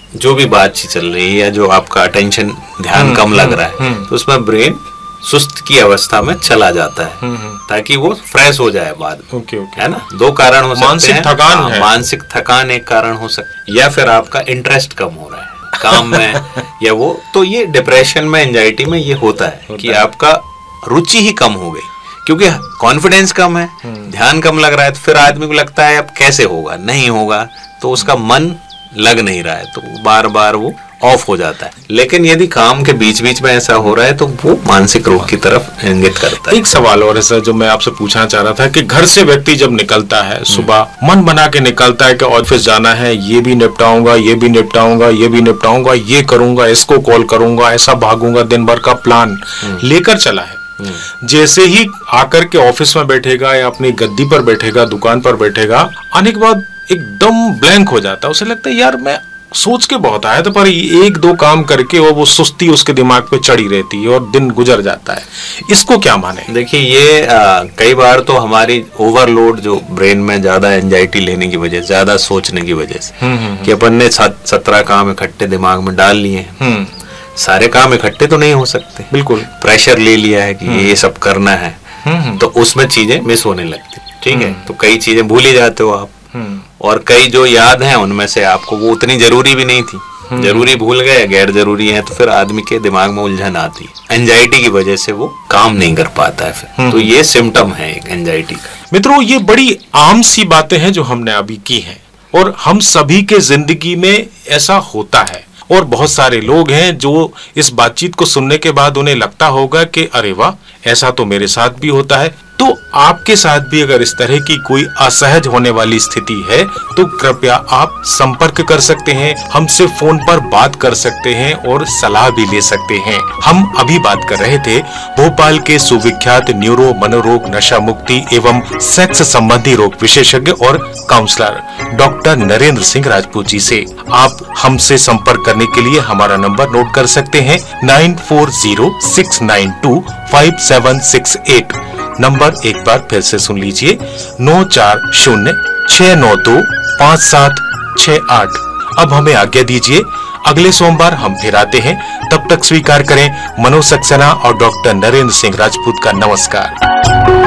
जो भी बातचीत चल रही है, जो आपका अटेंशन ध्यान कम लग रहा है, तो उसमें ब्रेन सुस्त की अवस्था में चला जाता है ताकि वो फ्रेश हो जाए बाद में। है ना, दो कारण हो सकते हैं। मानसिक थकान है, मानसिक थकान एक कारण हो सकता है, या फिर आपका इंटरेस्ट कम हो रहा है काम में या वो, तो ये डिप्रेशन में, एंजाइटी में ये होता है कि आपका रुचि ही कम हो गई, क्योंकि कॉन्फिडेंस कम है, ध्यान कम लग रहा है, तो फिर आदमी को लगता है अब कैसे होगा, नहीं होगा, तो उसका मन लग नहीं रहा है, तो बार बार वो ऑफ हो जाता है। लेकिन यदि काम के बीच बीच में ऐसा हो रहा है तो वो मानसिक रोग की तरफ इंगित करता है। एक सवाल और है सर जो मैं आपसे पूछना चाह रहा था कि घर से व्यक्ति जब निकलता है, सुबह मन बना के निकलता है कि ऑफिस जाना है, ये भी निपटाऊंगा, ये भी निपटाऊंगा, ये भी निपटाऊंगा, ये करूंगा, इसको कॉल करूंगा, ऐसा भागूंगा, दिन भर का प्लान लेकर चला है। जैसे ही आकर के ऑफिस में बैठेगा या अपनी गद्दी पर बैठेगा, दुकान पर बैठेगा, आने के बाद एकदम ब्लैंक हो जाता है। उसे लगता है यार मैं सोच के बहुत आया था, पर एक दो काम करके वो सुस्ती उसके दिमाग पे चढ़ी रहती है और दिन गुजर जाता है। इसको क्या माने? देखिए, ये कई बार तो हमारी ओवरलोड जो ब्रेन में ज्यादा एंजाइटी लेने की वजह से, ज्यादा सोचने की वजह से, कि अपन ने 17 काम इकट्ठे दिमाग में डाल लिए, सारे काम इकट्ठे तो नहीं हो सकते, बिल्कुल प्रेशर ले लिया है कि ये सब करना है, तो उसमें चीजें मिस होने लगती। ठीक है, तो कई चीजें भूल ही जाते हो आप, और कई जो याद हैं उनमें से आपको वो उतनी जरूरी भी नहीं थी, जरूरी भूल गए, गैर जरूरी है, तो फिर आदमी के दिमाग में उलझन आती है। एंजाइटी की वजह से वो काम नहीं कर पाता है फिर। तो ये सिम्टम है एक एंजाइटी का। मित्रों, ये बड़ी आम सी बातें हैं जो हमने अभी की हैं, और हम सभी के जिंदगी में ऐसा होता है। और बहुत सारे लोग हैं जो इस बातचीत को सुनने के बाद उन्हें लगता होगा कि अरे वाह, ऐसा तो मेरे साथ भी होता है। तो आपके साथ भी अगर इस तरह की कोई असहज होने वाली स्थिति है तो कृपया आप संपर्क कर सकते हैं, हमसे फोन पर बात कर सकते हैं और सलाह भी ले सकते हैं। हम अभी बात कर रहे थे भोपाल के सुविख्यात न्यूरो मनोरोग, नशा मुक्ति एवं सेक्स संबंधी रोग विशेषज्ञ और काउंसलर डॉक्टर नरेंद्र सिंह राजपूत जी से। आप हमसे संपर्क करने के लिए हमारा नंबर नोट कर सकते हैं 9406925768। नंबर एक बार फिर से सुन लीजिए, 9406925768। अब हमें आज्ञा दीजिए, अगले सोमवार हम फिर आते हैं। तब तक स्वीकार करें मनोज सक्सेना और डॉक्टर नरेंद्र सिंह राजपूत का नमस्कार।